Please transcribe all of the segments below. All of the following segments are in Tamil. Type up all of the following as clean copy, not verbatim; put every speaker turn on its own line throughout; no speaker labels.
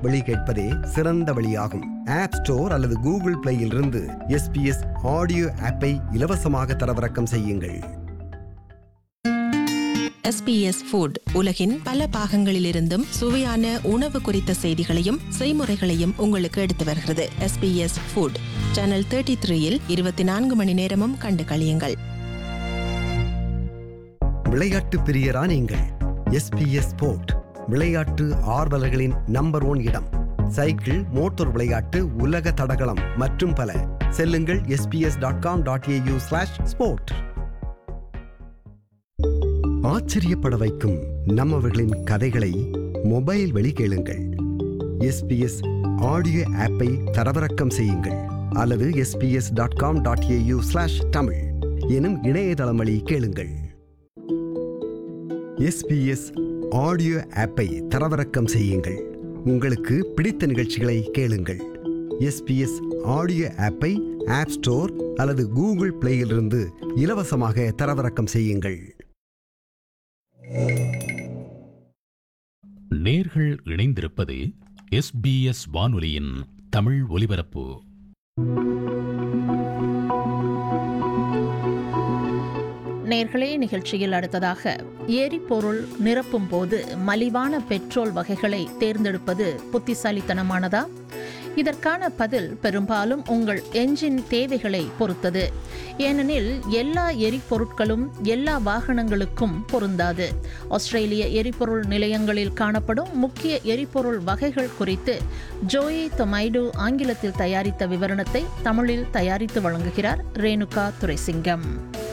வழி கேட்பதே சிறந்த வழியாகும். ஆப் ஸ்டோர் அல்லது கூகுள் பிளேயில் இருந்து SBS ஆடியோ ஆப்பை இலவசமாக தரவிறக்கம் செய்யுங்கள்.
SBS ஃபுட் உலகின் பல பாகங்களிலிருந்தும் சுவையான உணவு குறித்த செய்திகளையும் செய்முறைகளையும் உங்களுக்கு எடுத்து வருகிறது. SBS ஃபுட் சேனல் 33 24 மணி நேரமும் கண்டு களியுங்கள்.
விளையாட்டு பிரியரா நீங்கள்? SBS ஸ்போர்ட் விளையாட்டு ஆர்வலர்களின் நம்பர் 1 இடம். சைக்கிள், மோட்டார் விளையாட்டு, உலக தடகளம் மற்றும் பல. செல்லுங்கள் sbs.com.au/sport. ஆச்சரியப்பட வைக்கும் நம்மவர்களின் கதைகளை மொபைல் வழி கேளுங்கள். SBS ஆடியோ ஆப்பை தரவிறக்கம் செய்யுங்கள் அல்லது sbs.com.au/tamil எனும் இணையதளம் வழி கேளுங்கள். SBS ஆடியோ ஆப்பை தரவிறக்கம் செய்யுங்கள். உங்களுக்கு பிடித்த நிகழ்ச்சிகளை கேளுங்கள். SBS ஆடியோ ஆப்பை ஆப் ஸ்டோர் அல்லது கூகுள் பிளேயிலிருந்து இலவசமாக தரவிறக்கம் செய்யுங்கள்.
நேர்கள் இணைந்திருப்பது SBS வானொலியின் தமிழ் ஒலிபரப்பு.
நேர்களே, நிகழ்ச்சியில் அடுத்ததாக எரிபொருள் நிரப்பும் போது மலிவான பெட்ரோல் வகைகளை தேர்ந்தெடுப்பது புத்திசாலித்தனமானதா? இதற்கான பதில் பெரும்பாலும் உங்கள் என்ஜின் தேவைகளை பொறுத்தது. ஏனெனில் எல்லா எரிபொருட்களும் எல்லா வாகனங்களுக்கும் பொருந்தாது. ஆஸ்திரேலிய எரிபொருள் நிலையங்களில் காணப்படும் முக்கிய எரிபொருள் வகைகள் குறித்து ஜோயே தொமைடோ ஆங்கிலத்தில் தயாரித்த விவரணத்தை தமிழில் தயாரித்து வழங்குகிறார் ரேணுகா துரைசிங்கம்.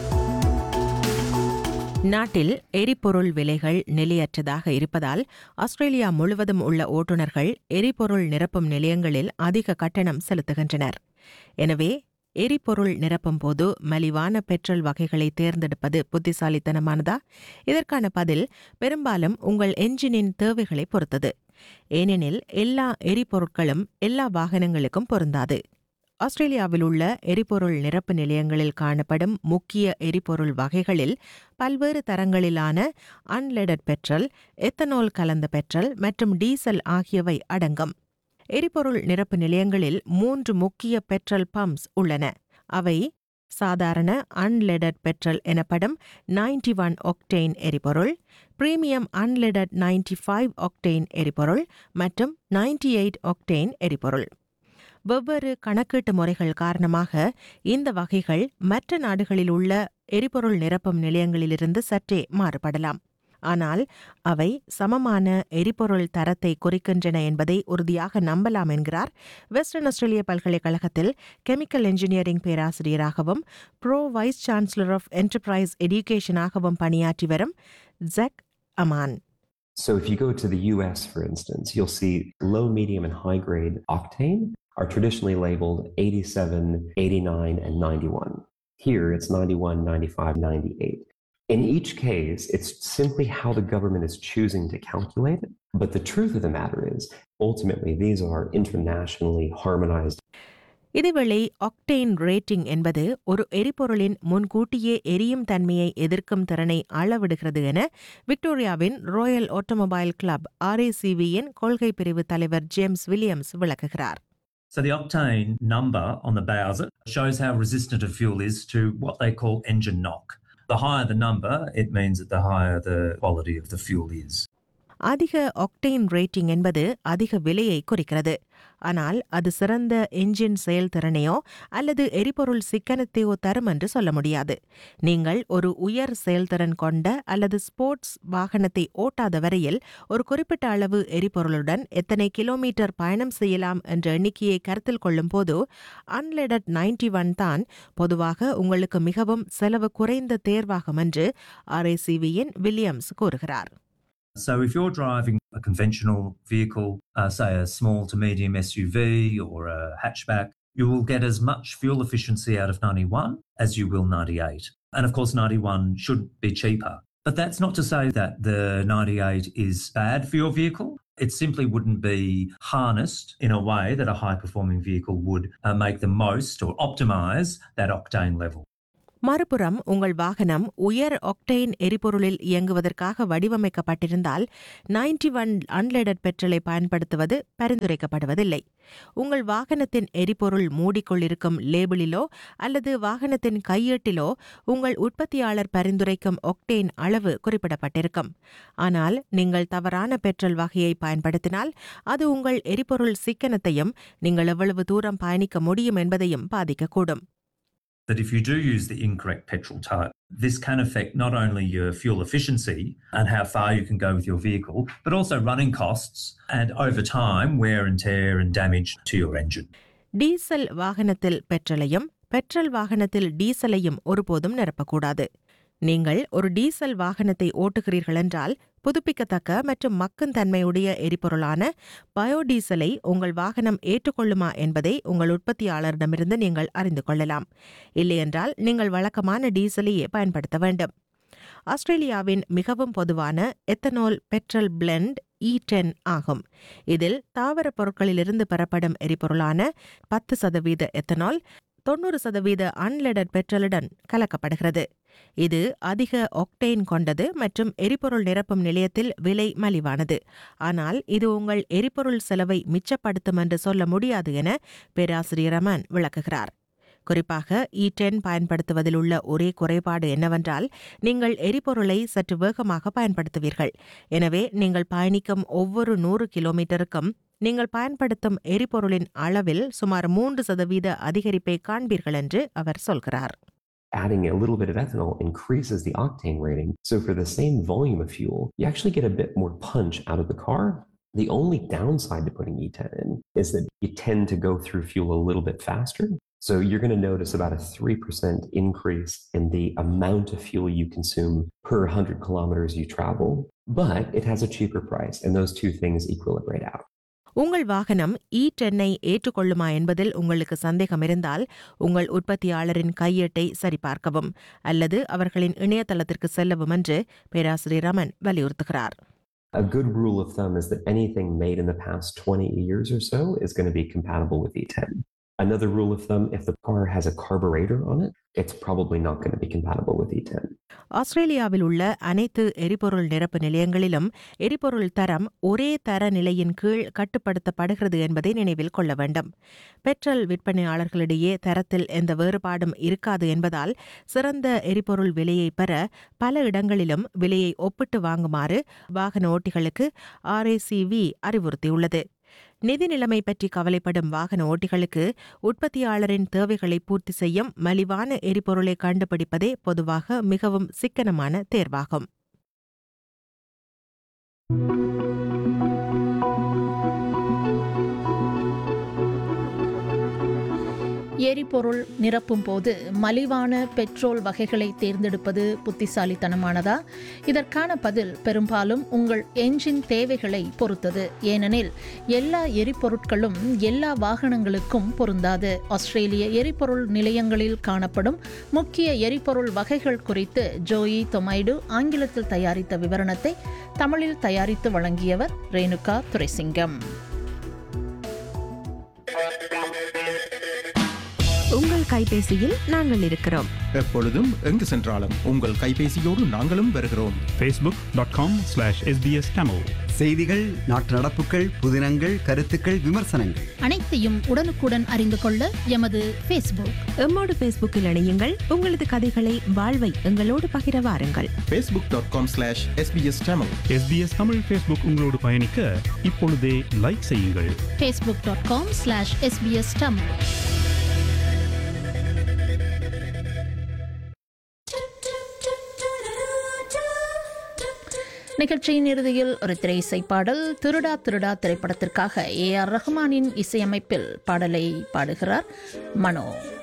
நாட்டில் எரிபொருள் விலைகள் நிலையற்றதாக இருப்பதால் ஆஸ்திரேலியா முழுவதும் உள்ள ஓட்டுநர்கள் எரிபொருள் நிரப்பும் நிலையங்களில் அதிக கட்டணம் செலுத்துகின்றனர். எனவே எரிபொருள் நிரப்பும் போது மலிவான பெட்ரோல் வகைகளை தேர்ந்தெடுப்பது புத்திசாலித்தனமானதா? இதற்கான பதில் பெரும்பாலும் உங்கள் என்ஜினின் தேவைகளை பொறுத்தது. ஏனெனில் எல்லா எரிபொருட்களும் எல்லா வாகனங்களுக்கும் பொருந்தாது. ஆஸ்திரேலியாவில் உள்ள எரிபொருள் நிரப்பு நிலையங்களில் காணப்படும் முக்கிய எரிபொருள் வகைகளில் பல்வேறு தரங்களிலான அன்லெடட் பெட்ரோல், எத்தனால் கலந்த பெட்ரோல் மற்றும் டீசல் ஆகியவை அடங்கும். எரிபொருள் நிரப்பு நிலையங்களில் 3 முக்கிய பெட்ரோல் பம்ப்ஸ் உள்ளன. அவை சாதாரண அன்லெடட் பெட்ரோல் எனப்படும் 91 ஒக்டேன் எரிபொருள், பிரீமியம் அன்லெடட் 95 ஒக்டேன் எரிபொருள் மற்றும் 98 ஒக்டேன் எரிபொருள். வெவ்வேறு கணக்கீட்டு முறைகள் காரணமாக இந்த வகைகள் மற்ற நாடுகளில் உள்ள எரிபொருள் நிரப்பும் நிலையங்களிலிருந்து சற்றே மாறுபடலாம். ஆனால் அவை சமமான எரிபொருள் தரத்தை குறிக்கின்றன என்பதை உறுதியாக நம்பலாம் என்கிறார் வெஸ்டர்ன் ஆஸ்திரேலிய பல்கலைக்கழகத்தில் chemical engineering பேராசிரியராகவும் bro vice chancellor of enterprise எடியூகேஷனாகவும் பணியாற்றி வரும் jug Aman.
So if you go to the US, for instance, you'll see low, medium, and high grade octane are traditionally labeled 87, 89, and 91. Here it's 91, 95, 98. In each case, it's simply how the government is choosing to calculate it. But the truth of the matter is, ultimately, these are internationally harmonized.
இதேவேளை ஆக்டேன் ரேட்டிங் என்பது ஒரு எரிபொருளின் முன்கூட்டியே எரியும் தன்மையை எதிர்க்கும் திறனை அளவிடுகிறது என விக்டோரியாவின் ராயல் ஆட்டோமொபைல் கிளப் RACVயின் கொள்கை பிரிவு தலைவர் ஜேம்ஸ் வில்லியம்ஸ் விளக்குகிறார்.
So the octane number on the Bowser shows how resistant a fuel is to what they call engine knock. The higher the number, it means that the higher the quality of the fuel is.
அதிக ஆக்டேன் ரேட்டிங் என்பது அதிக விலையை குறிக்கிறது. ஆனால் அது சிறந்த என்ஜின் செயல்திறனையோ அல்லது எரிபொருள் சிக்கனத்தையோ தரும் என்று சொல்ல முடியாது. நீங்கள் ஒரு உயர் செயல்திறன் கொண்ட அல்லது ஸ்போர்ட்ஸ் வாகனத்தை ஓட்டாத வரையில் ஒரு குறிப்பிட்ட அளவு எரிபொருளுடன் எத்தனை கிலோமீட்டர் பயணம் செய்யலாம் என்ற எண்ணிக்கையை கருத்தில் கொள்ளும் போது அன்லெடட் 91 தான் பொதுவாக உங்களுக்கு மிகவும் செலவு குறைந்த தேர்வாகும் என்று RACVயின் வில்லியம்ஸ் கூறுகிறார்.
So if you're driving a conventional vehicle, say a small to medium SUV or a hatchback, you will get as much fuel efficiency out of 91 as you will 98. And of course 91 should be cheaper. But that's not to say that the 98 is bad for your vehicle. It simply wouldn't be harnessed in a way that a high performing vehicle would make the most or optimize that octane level.
மறுபுறம் உங்கள் வாகனம் உயர் ஒக்டேன் எரிபொருளில் இயங்குவதற்காக வடிவமைக்கப்பட்டிருந்தால் 91 அன்லெடட் பெட்ரோலை பயன்படுத்துவது பரிந்துரைக்கப்படுவதில்லை. உங்கள் வாகனத்தின் எரிபொருள் மூடிக்குள் இருக்கும் லேபிளிலோ அல்லது வாகனத்தின் கையேட்டிலோ உங்கள் உற்பத்தியாளர் பரிந்துரைக்கும் ஒக்டேன் அளவு குறிப்பிடப்பட்டிருக்கும். ஆனால் நீங்கள் தவறான பெட்ரோல் வகையை பயன்படுத்தினால் அது உங்கள் எரிபொருள் சிக்கனத்தையும் நீங்கள் எவ்வளவு தூரம் பயணிக்க முடியும் என்பதையும் பாதிக்கக்கூடும்.
That if you do use the incorrect petrol type, this can affect not only your fuel efficiency and how far you can go with your vehicle, but also running costs and over time wear and tear and damage to your engine.
Diesel வாகனத்தில் பெட்ரோலையும் பெட்ரோல் வாகனத்தில் டீசலையும் ஒருபோதும் நிரப்பக்கூடாது. நீங்கள் ஒரு டீசல் வாகனத்தை ஓட்டுகிறீர்கள் என்றால் புதுப்பிக்கத்தக்க மற்றும் மக்கும் தன்மையுடைய எரிபொருளான பயோடீசலை உங்கள் வாகனம் ஏற்றுக்கொள்ளுமா என்பதை உங்கள் உற்பத்தியாளரிடமிருந்து நீங்கள் அறிந்து கொள்ளலாம். இல்லையென்றால் நீங்கள் வழக்கமான டீசலையே பயன்படுத்த வேண்டும். ஆஸ்திரேலியாவின் மிகவும் பொதுவான எத்தனால் பெட்ரோல் பிளெண்ட் E10 ஆகும். இதில் தாவர பொருட்களிலிருந்து பெறப்படும் எரிபொருளான 10% எத்தனால் 90% அன்லெடட் பெட்ரோலுடன் கலக்கப்படுகிறது. இது அதிக ஒக்டேன் கொண்டது மற்றும் எரிபொருள் நிரப்பும் நிலையத்தில் விலை மலிவானது. ஆனால் இது உங்கள் எரிபொருள் செலவை மிச்சப்படுத்தும் என்று சொல்ல முடியாது என பேராசிரியர் ரமன் விளக்குகிறார். குறிப்பாக E10 பயன்படுத்துவதில் உள்ள ஒரே குறைபாடு என்னவென்றால் நீங்கள் எரிபொருளை சற்று வேகமாக பயன்படுத்துவீர்கள். எனவே நீங்கள் பயணிக்கும் ஒவ்வொரு 100 கிலோமீட்டருக்கும் நீங்கள் பயன்படுத்தும் எரிபொருளின் அளவில் சுமார் 3% அதிகரிப்பை காண்பீர்கள் என்று அவர் சொல்கிறார்.
Adding a little bit of ethanol increases the octane rating. So for the same volume of fuel, you actually get a bit more punch out of the car. The only downside to putting E10 in is that you tend to go through fuel a little bit faster. So you're going to notice about a 3% increase in the amount of fuel you consume per 100 kilometers you travel. But it has a cheaper price, and those two things equilibrate out.
உங்கள் வாகனம் E10ஐ ஏற்றுக்கொள்ளுமா என்பதில் உங்களுக்கு சந்தேகம் இருந்தால் உங்கள் உற்பத்தியாளரின் கையேட்டை சரிபார்க்கவும் அல்லது அவர்களின் இணையதளத்திற்கு செல்லவும் என்று பேராசிரியர் Raman வலியுறுத்துகிறார்.
A good rule of thumb is that anything made in the past 20 years or so is going to be compatible with E10. Another rule of thumb, if the car has a carburetor on it, it's probably not going to be compatible with E10.
ஆஸ்திரேலியாவில் உள்ள அனைத்து எரிபொருள் நிரப்பு நிலையங்களிலும் எரிபொருள் தரம் ஒரே தர நிலையின் கீழ் கட்டுப்படுத்தப்படுகிறது என்பதை நினைவில் கொள்ள வேண்டும். பெட்ரோல் விற்பனையாளர்களிடையே தரத்தில் எந்த வேறுபாடும் இருக்காது என்பதால் சிறந்த எரிபொருள் விலையை பெற பல இடங்களிலும் விலையை ஒப்பிட்டு வாங்குமாறு வாகன ஓட்டிகளுக்கு RACV அறிவுறுத்தியுள்ளது. நிதி நிலைமை பற்றி கவலைப்படும் வாகன ஓட்டிகளுக்கு உற்பத்தியாளரின் தேவைகளை பூர்த்தி செய்யும் மலிவான எரிபொருளை கண்டுபிடிப்பதே பொதுவாக மிகவும் சிக்கனமான தேர்வாகும்.
எரிபொருள் நிரப்பும் போது மலிவான பெட்ரோல் வகைகளை தேர்ந்தெடுப்பது புத்திசாலித்தனமானதா? இதற்கான பதில் பெரும்பாலும் உங்கள் என்ஜின் தேவைகளை பொறுத்தது. ஏனெனில் எல்லா எரிபொருட்களும் எல்லா வாகனங்களுக்கும் பொருந்தாது. ஆஸ்திரேலிய எரிபொருள் நிலையங்களில் காணப்படும் முக்கிய எரிபொருள் வகைகள் குறித்து ஜோயி தொமைடு ஆங்கிலத்தில் தயாரித்த விவரணத்தை தமிழில் தயாரித்து வழங்கியவர் ரேணுகா துரைசிங்கம்.
உங்கள் கைபேசியில் நாங்கள் இருக்கிறோம்.
எப்பொழுதும் எங்கு சென்றாலும் உங்கள் கைபேசியோடு நாங்களும் வருகிறோம்.
facebook.com/SBS Tamil.
செய்திகள், நாட்டு நடப்புகள், புதினங்கள், கருத்துக்கள், விமர்சனங்கள்
அனைத்தையும் உடனுக்குடன் அறிந்து கொள்ள எமது Facebook.
எம்மோடு Facebookil இணையுங்கள். உங்களது கதைகளை, வாழ்வை எங்களோடு பகிர வாருங்கள்.
facebook.com/SBS Tamil.
SBS Tamil Facebook உங்களோடு பயணிக்க இப்பொழுதே லைக் செய்யுங்கள்.
facebook.com/SBS Tamil. நிகழ்ச்சியின் இறுதியில் ஒரு திரையிசை பாடல். திருடா திருடா திரைப்படத்திற்காக AR ரஹ்மானின் இசையமைப்பில் பாடலை பாடுகிறார் மனோ.